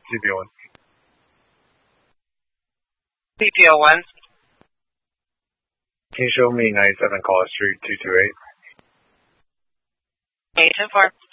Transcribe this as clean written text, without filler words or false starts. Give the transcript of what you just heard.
CPO1. CPO1. Can you show me 97 College Street 228? 8-4.